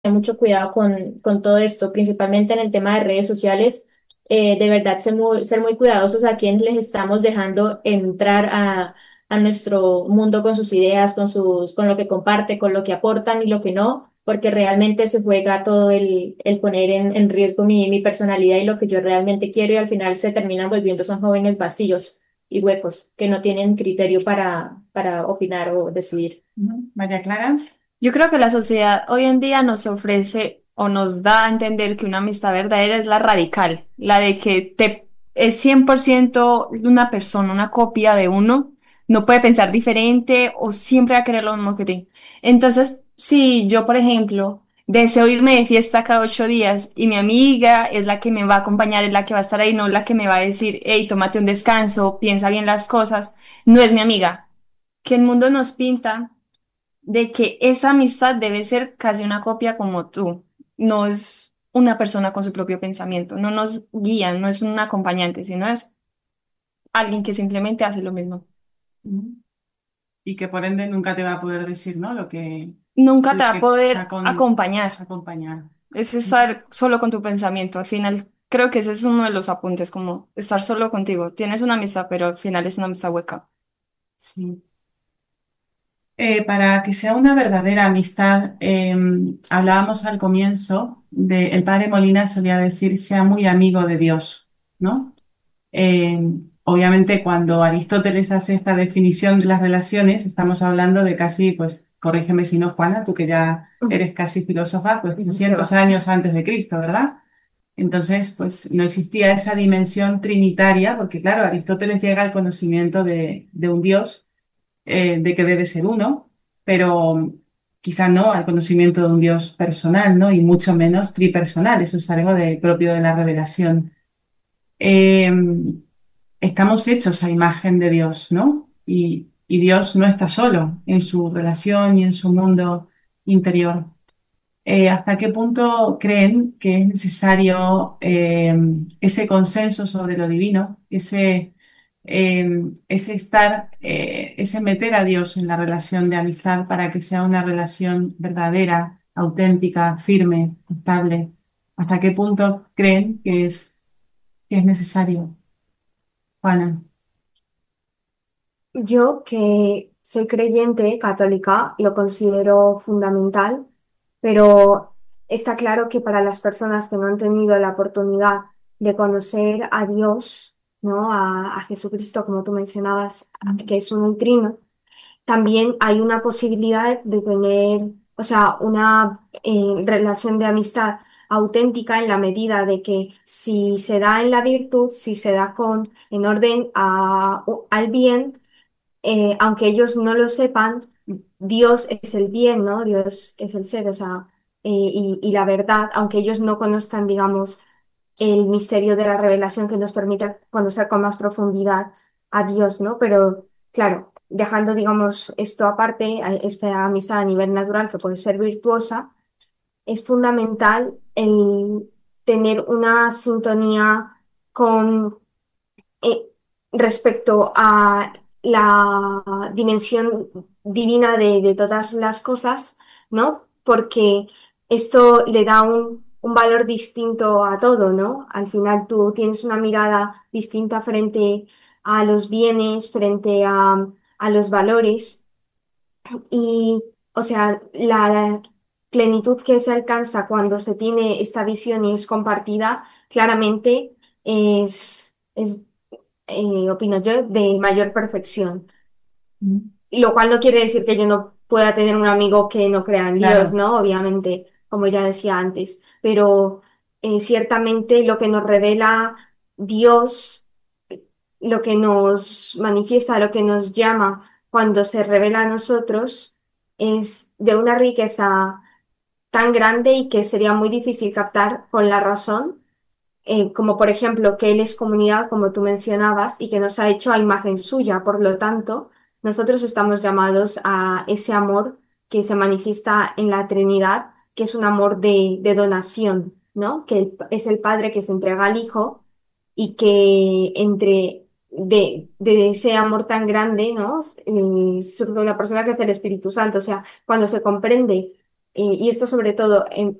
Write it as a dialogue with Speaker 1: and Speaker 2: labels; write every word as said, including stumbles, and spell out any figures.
Speaker 1: mucho cuidado con, con todo esto, principalmente en el tema de redes sociales. Eh, de verdad, ser muy, ser muy cuidadosos a quien les estamos dejando entrar a, a nuestro mundo con sus ideas, con sus, con lo que comparte, con lo que aportan y lo que no, porque realmente se juega todo el, el poner en, en riesgo mi, mi personalidad y lo que yo realmente quiero, y al final se terminan volviendo son jóvenes vacíos y huecos que no tienen criterio para, para opinar o decidir.
Speaker 2: Ujú. María Clara.
Speaker 3: Yo creo que la sociedad hoy en día nos ofrece o nos da a entender que una amistad verdadera es la radical, la de que te es cien por ciento una persona, una copia de uno, no puede pensar diferente o siempre va a querer lo mismo que ti. Entonces, si yo, por ejemplo, deseo irme de fiesta cada ocho días y mi amiga es la que me va a acompañar, es la que va a estar ahí, no la que me va a decir, hey, tómate un descanso, piensa bien las cosas, no es mi amiga. Que el mundo nos pinta de que esa amistad debe ser casi una copia como tú. No es una persona con su propio pensamiento, no nos guía, no es un acompañante, sino es alguien que simplemente hace lo mismo.
Speaker 2: Ujú. Y que por ende nunca te va a poder decir, ¿no? Lo que,
Speaker 3: Nunca te
Speaker 2: lo
Speaker 3: va a
Speaker 2: que
Speaker 3: poder
Speaker 2: sea con
Speaker 3: acompañar,
Speaker 2: acompañar.
Speaker 3: es
Speaker 2: Ujú.
Speaker 3: estar solo con tu pensamiento. Al final, creo que ese es uno de los apuntes, como estar solo contigo. Tienes una amistad, pero al final es una amistad hueca.
Speaker 2: Sí. Eh, para que sea una verdadera amistad, eh, hablábamos al comienzo de, el padre Molina solía decir, sea muy amigo de Dios, ¿no? Eh, Obviamente, cuando Aristóteles hace esta definición de las relaciones, estamos hablando de casi, pues, corrígeme si no, Juana, tú que ya eres casi filósofa, pues
Speaker 3: ¿Qué
Speaker 2: trescientos
Speaker 3: va?
Speaker 2: años antes de Cristo, ¿verdad? Entonces, pues no existía esa dimensión trinitaria, porque claro, Aristóteles llega al conocimiento de, de un Dios, eh, de que debe ser uno, pero quizá no al conocimiento de un Dios personal, ¿no? Y mucho menos tripersonal, eso es algo de, propio de la revelación. Eh, Estamos hechos a imagen de Dios, ¿no? Y, y Dios no está solo en su relación y en su mundo interior. Eh, ¿hasta qué punto creen que es necesario eh, ese consenso sobre lo divino, ese, eh, ese estar, eh, ese meter a Dios en la relación de amistad para que sea una relación verdadera, auténtica, firme, estable? ¿Hasta qué punto creen que es, que es necesario, Juana?
Speaker 4: Yo que soy creyente católica, lo considero fundamental, pero está claro que para las personas que no han tenido la oportunidad de conocer a Dios, ¿no? A, a Jesucristo, como tú mencionabas, que es un trino, también hay una posibilidad de tener, o sea, una eh, relación de amistad auténtica en la medida de que si se da en la virtud, si se da con, en orden a- al bien, eh, aunque ellos no lo sepan, Dios es el bien, ¿no? Dios es el ser, o sea, eh, y, y la verdad, aunque ellos no conozcan, digamos, el misterio de la revelación que nos permite conocer con más profundidad a Dios, ¿no? Pero claro, dejando, digamos, esto aparte, a- esta amistad a nivel natural que puede ser virtuosa, es fundamental el tener una sintonía con eh, respecto a la dimensión divina de, de todas las cosas, ¿no? Porque esto le da un, un valor distinto a todo, ¿no? Al final tú tienes una mirada distinta frente a los bienes, frente a, a los valores y, o sea, la plenitud que se alcanza cuando se tiene esta visión y es compartida, claramente es, es eh, opino yo, de mayor perfección.
Speaker 2: Mm.
Speaker 4: Y lo cual no quiere decir que yo no pueda tener un amigo que no crea en Dios,
Speaker 2: Claro.
Speaker 4: ¿no? Obviamente, como ya decía antes, pero eh, ciertamente lo que nos revela Dios, lo que nos manifiesta, lo que nos llama cuando se revela a nosotros, es de una riqueza tan grande y que sería muy difícil captar con la razón, eh, como por ejemplo que Él es comunidad, como tú mencionabas, y que nos ha hecho a imagen suya. Por lo tanto, nosotros estamos llamados a ese amor que se manifiesta en la Trinidad, que es un amor de, de donación, ¿no? Que el- es el Padre que se entrega al Hijo y que entre de, de ese amor tan grande, ¿no? Eh, surge una persona que es el Espíritu Santo. O sea, cuando se comprende y, y esto sobre todo en,